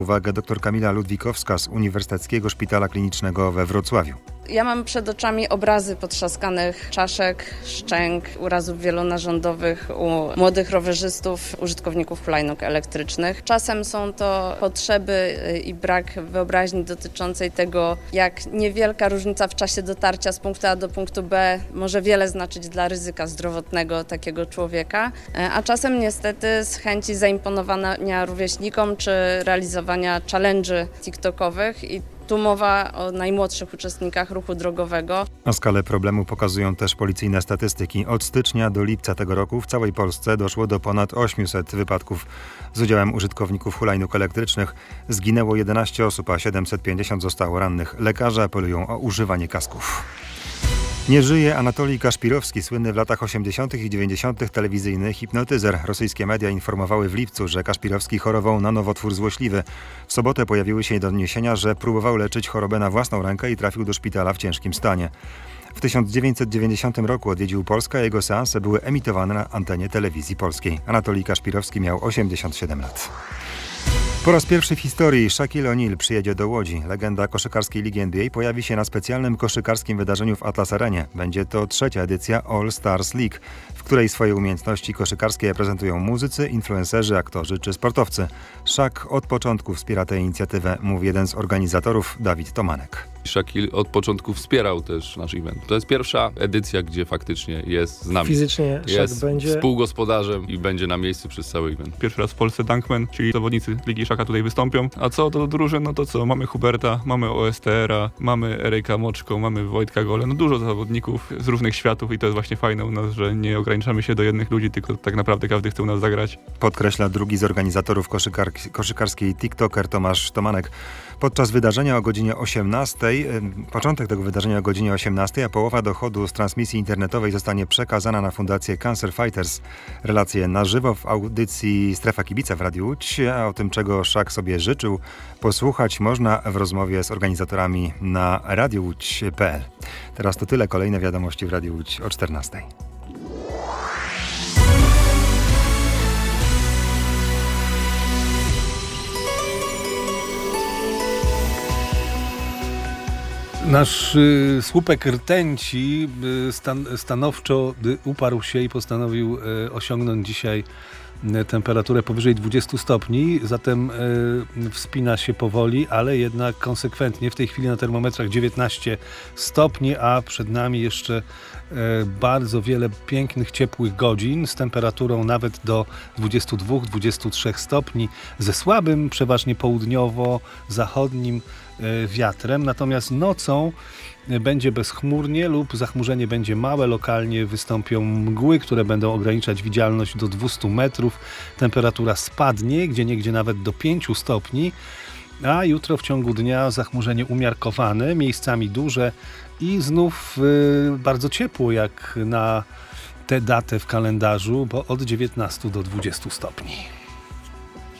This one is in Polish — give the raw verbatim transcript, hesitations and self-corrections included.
Uwagę dr Kamila Ludwikowska z Uniwersyteckiego Szpitala Klinicznego we Wrocławiu. Ja mam przed oczami obrazy potrzaskanych czaszek, szczęk, urazów wielonarządowych u młodych rowerzystów, użytkowników hulajnóg elektrycznych. Czasem są to potrzeby i brak wyobraźni dotyczącej tego, jak niewielka różnica w czasie dotarcia z punktu A do punktu B może wiele znaczyć dla ryzyka zdrowotnego takiego człowieka, a czasem niestety z chęci zaimponowania rówieśnikom czy realizowania challenge'y tiktokowych. I tu mowa o najmłodszych uczestnikach ruchu drogowego. Na skalę problemu pokazują też policyjne statystyki. Od stycznia do lipca tego roku w całej Polsce doszło do ponad osiemset wypadków z udziałem użytkowników hulajnóg elektrycznych. Zginęło jedenaście osób, a siedemset pięćdziesiąt zostało rannych. Lekarze apelują o używanie kasków. Nie żyje Anatolij Kaszpirowski, słynny w latach osiemdziesiątych i dziewięćdziesiątych telewizyjny hipnotyzer. Rosyjskie media informowały w lipcu, że Kaszpirowski chorował na nowotwór złośliwy. W sobotę pojawiły się doniesienia, że próbował leczyć chorobę na własną rękę i trafił do szpitala w ciężkim stanie. W tysiąc dziewięćset dziewięćdziesiątym roku odwiedził Polskę, a jego seanse były emitowane na antenie telewizji polskiej. Anatolij Kaszpirowski miał osiemdziesiąt siedem lat. Po raz pierwszy w historii Shaquille O'Neal przyjedzie do Łodzi. Legenda koszykarskiej ligi N B A pojawi się na specjalnym koszykarskim wydarzeniu w Atlas Arenie. Będzie to trzecia edycja All Stars League, w której swoje umiejętności koszykarskie prezentują muzycy, influencerzy, aktorzy czy sportowcy. Shaq od początku wspiera tę inicjatywę, mówi jeden z organizatorów, Dawid Tomanek. Shaquille od początku wspierał też nasz event. To jest pierwsza edycja, gdzie faktycznie jest z nami. Fizycznie jest Shaq będzie współgospodarzem i będzie na miejscu przez cały event. Pierwszy raz w Polsce Dunkman, czyli zawodnicy Ligi Shaqa tutaj wystąpią. A co do drużyn, no to co? Mamy Huberta, mamy O S T R a, mamy Eryka Moczko, mamy Wojtka Gole. No dużo zawodników z różnych światów i to jest właśnie fajne u nas, że nie ograniczamy się do jednych ludzi, tylko tak naprawdę każdy chce u nas zagrać. Podkreśla drugi z organizatorów koszykar- koszykarskiej TikToker Tomasz Tomanek. Podczas wydarzenia o godzinie osiemnastej, początek tego wydarzenia o godzinie osiemnastej, a połowa dochodu z transmisji internetowej zostanie przekazana na fundację Cancer Fighters. Relacje na żywo w audycji Strefa Kibica w Radiu Łódź, a o tym, czego Shaq sobie życzył, posłuchać można w rozmowie z organizatorami na radiu łódź kropka p l. Teraz to tyle, kolejne wiadomości w Radiu Łódź o czternastej. Nasz y, słupek rtęci y, stan, stanowczo y, uparł się i postanowił y, osiągnąć dzisiaj y, temperaturę powyżej dwudziestu stopni, zatem y, wspina się powoli, ale jednak konsekwentnie. W tej chwili na termometrach dziewiętnaście stopni, a przed nami jeszcze y, bardzo wiele pięknych, ciepłych godzin z temperaturą nawet do dwudziestu dwóch do dwudziestu trzech stopni, ze słabym, przeważnie południowo-zachodnim wiatrem, natomiast nocą będzie bezchmurnie lub zachmurzenie będzie małe, lokalnie wystąpią mgły, które będą ograniczać widzialność do dwustu metrów, temperatura spadnie, gdzieniegdzie nawet do pięciu stopni, a jutro w ciągu dnia zachmurzenie umiarkowane, miejscami duże i znów yy, bardzo ciepło jak na tę datę w kalendarzu, bo od dziewiętnastu do dwudziestu stopni.